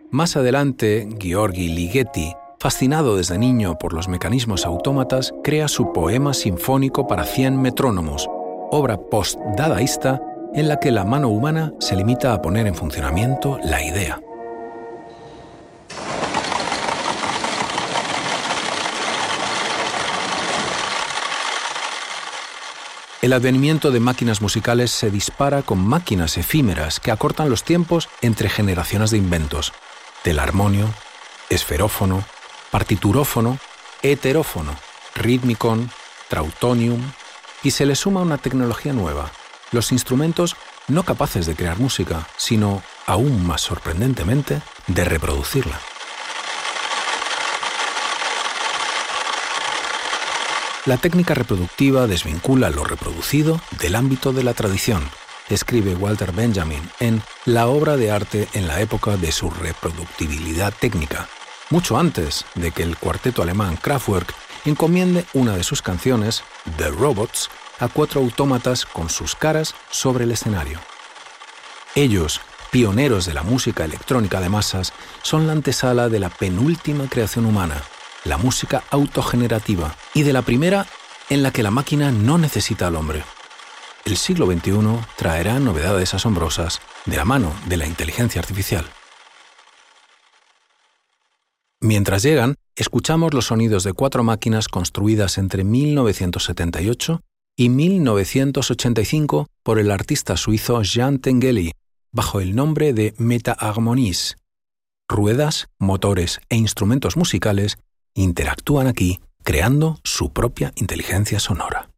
Más adelante, Gheorghi Ligeti, fascinado desde niño por los mecanismos autómatas, crea su poema sinfónico para 100 metrónomos, obra post-dadaísta en la que la mano humana se limita a poner en funcionamiento la idea. El advenimiento de máquinas musicales se dispara con máquinas efímeras que acortan los tiempos entre generaciones de inventos: telarmonio, esferófono, partiturófono, heterófono, rítmicon, trautonium, y se le suma una tecnología nueva: los instrumentos no capaces de crear música, sino, aún más sorprendentemente, de reproducirla. La técnica reproductiva desvincula lo reproducido del ámbito de la tradición, escribe Walter Benjamin en La obra de arte en la época de su reproductibilidad técnica, mucho antes de que el cuarteto alemán Kraftwerk encomiende una de sus canciones, The Robots, a 4 autómatas con sus caras sobre el escenario. Ellos, pioneros de la música electrónica de masas, son la antesala de la penúltima creación humana, la música autogenerativa, y de la primera en la que la máquina no necesita al hombre. El siglo XXI traerá novedades asombrosas de la mano de la inteligencia artificial. Mientras llegan, escuchamos los sonidos de 4 máquinas construidas entre 1978 y 1985 por el artista suizo Jean Tenguely, bajo el nombre de Meta-Harmonies. Ruedas, motores e instrumentos musicales interactúan aquí, creando su propia inteligencia sonora.